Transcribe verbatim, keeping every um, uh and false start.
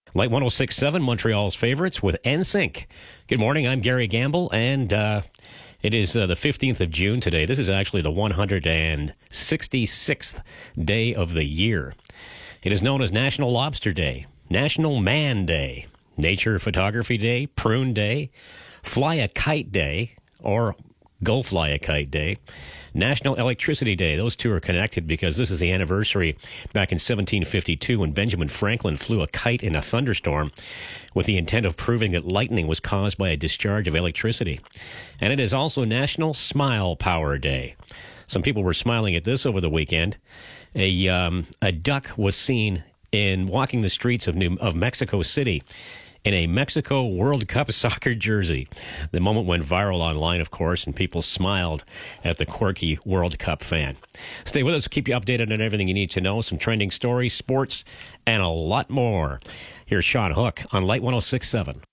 Light one oh six point seven, Montreal's favorites with N Sync. Good morning, I'm Gary Gamble, and uh, it is uh, the fifteenth of June today. This is actually the one hundred sixty-sixth day of the year. It is known as National Lobster Day, National Man Day, Nature Photography Day, Prune Day, Fly a Kite Day, or Go Fly a Kite Day, National Electricity Day. Those two are connected because this is the anniversary back in seventeen fifty-two when Benjamin Franklin flew a kite in a thunderstorm with the intent of proving that lightning was caused by a discharge of electricity. And it is also National Smile Power Day. Some people were smiling at this over the weekend. A um, a duck was seen in walking the streets of New of Mexico City in a Mexico World Cup soccer jersey. The moment went viral online, of course, and people smiled at the quirky World Cup fan. Stay with us. Keep you updated on everything you need to know, some trending stories, sports, and a lot more. Here's Sean Hook on Light one oh six point seven.